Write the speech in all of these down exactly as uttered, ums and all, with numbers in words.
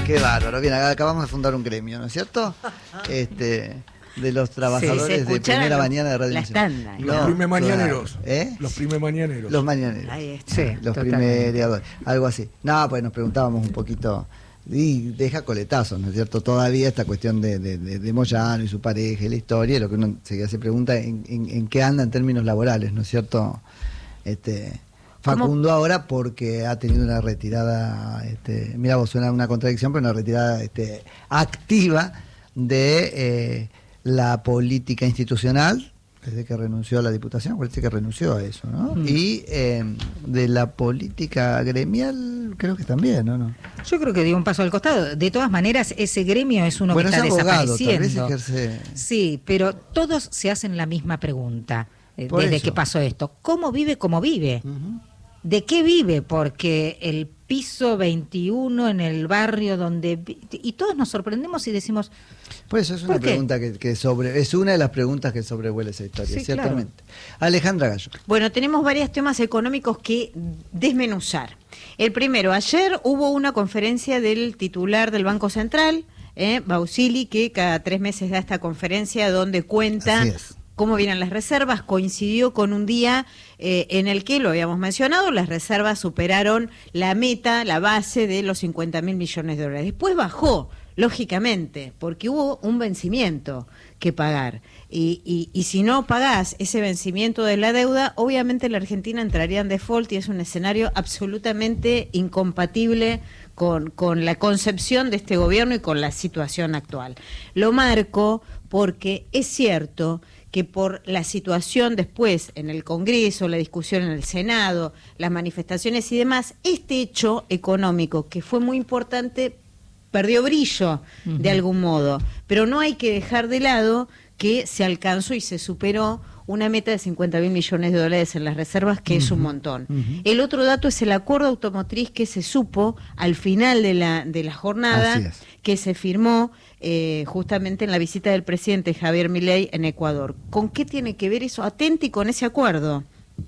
Qué bárbaro. Bien, acabamos de fundar un gremio, ¿no es cierto? Este, de los trabajadores sí, de primera los, mañana de Radio las Nacional. tandas. Los No, primer mañaneros. Claro. ¿Eh? Los primer mañaneros. Los mañaneros. Ahí está. Sí, los Totalmente. primeros, algo así. No, pues nos preguntábamos un poquito, y deja coletazos, ¿no es cierto? Todavía esta cuestión de, de, de, de Moyano y su pareja y la historia, lo que uno se, se pregunta en, en, en qué anda en términos laborales, ¿no es cierto? Este Facundo ¿Cómo? Ahora porque ha tenido una retirada, este, mira vos, suena una contradicción, pero una retirada este, activa de eh, la política institucional, desde que renunció a la Diputación, parece que renunció a eso, ¿no? Mm. Y eh, de la política gremial, creo que también, ¿no? ¿no? Yo creo que dio un paso al costado. De todas maneras, ese gremio es uno bueno, que está es abogado, desapareciendo. Tal vez ejerce... Sí, pero todos se hacen la misma pregunta eh, Por desde eso. que pasó esto. ¿Cómo vive como vive? Uh-huh. ¿De qué vive? Porque el piso veintiuno en el barrio donde... Y todos nos sorprendemos y decimos... Por eso es una pregunta que, que sobre es una de las preguntas que sobrevuela esa historia, sí, ciertamente. Claro. Alejandra Gallo. Bueno, tenemos varios temas económicos que desmenuzar. El primero, ayer hubo una conferencia del titular del Banco Central, eh, Bausili, que cada tres meses da esta conferencia donde cuenta cómo vienen las reservas. Coincidió con un día eh, en el que, lo habíamos mencionado, las reservas superaron la meta, la base de los cincuenta mil millones de dólares. Después bajó, lógicamente, porque hubo un vencimiento que pagar. Y, y, y si no pagás ese vencimiento de la deuda, obviamente la Argentina entraría en default y es un escenario absolutamente incompatible con, con la concepción de este gobierno y con la situación actual. Lo marco porque es cierto que por la situación después en el Congreso, la discusión en el Senado, las manifestaciones y demás, este hecho económico que fue muy importante perdió brillo uh-huh. de algún modo, pero no hay que dejar de lado que se alcanzó y se superó una meta de cincuenta mil millones de dólares en las reservas, que uh-huh. es un montón. Uh-huh. El otro dato es el acuerdo automotriz que se supo al final de la, de la jornada, que se firmó eh, justamente en la visita del presidente Javier Milei en Ecuador. ¿Con qué tiene que ver eso? Atenti con ese acuerdo.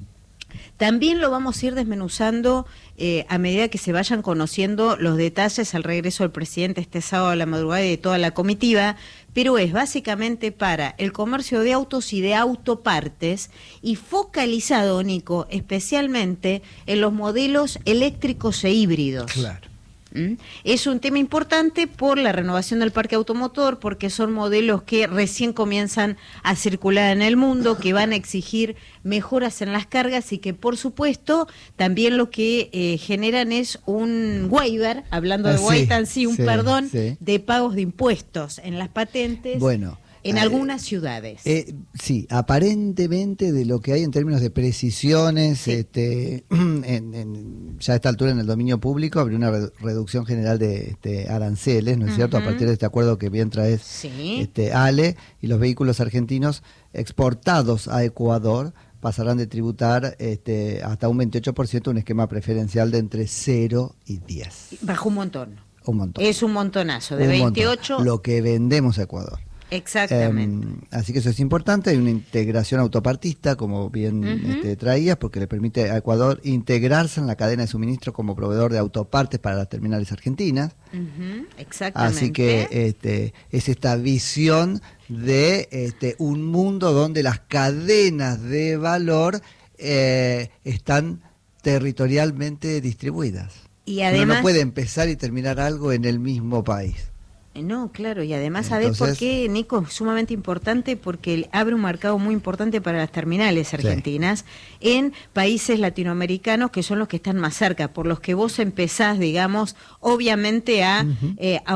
También lo vamos a ir desmenuzando eh, a medida que se vayan conociendo los detalles al regreso del presidente este sábado a la madrugada y de toda la comitiva, pero es básicamente para el comercio de autos y de autopartes y focalizado, Nico, especialmente en los modelos eléctricos e híbridos. Claro. ¿Mm? Es un tema importante por la renovación del parque automotor, porque son modelos que recién comienzan a circular en el mundo, que van a exigir mejoras en las cargas y que, por supuesto, también lo que eh, generan es un waiver, hablando de ah, wait sí, and see, un sí, perdón sí. de pagos de impuestos en las patentes. Bueno. En algunas ciudades. Eh, sí, aparentemente de lo que hay en términos de precisiones, sí. este, en, en, ya a esta altura en el dominio público habría una redu- reducción general de este, aranceles, ¿no es uh-huh. cierto? A partir de este acuerdo que bien trae sí. este, Ale, y los vehículos argentinos exportados a Ecuador pasarán de tributar este, hasta un veintiocho por ciento, un esquema preferencial de entre cero y diez. Bajo un montón. Un montón. Es un montonazo, de un veintiocho. Montón. Lo que vendemos a Ecuador. Exactamente. Eh, así que eso es importante. Hay una integración autopartista, como bien uh-huh. este, traías, porque le permite a Ecuador integrarse en la cadena de suministro como proveedor de autopartes para las terminales argentinas. Uh-huh. Exactamente. Así que este, es esta visión de este, un mundo donde las cadenas de valor eh, están territorialmente distribuidas. Y además, uno no puede empezar y terminar algo en el mismo país. No, claro, y además, ¿sabés por qué, Nico? Es sumamente importante porque abre un mercado muy importante para las terminales argentinas sí. en países latinoamericanos que son los que están más cerca, por los que vos empezás, digamos, obviamente a, uh-huh. eh, a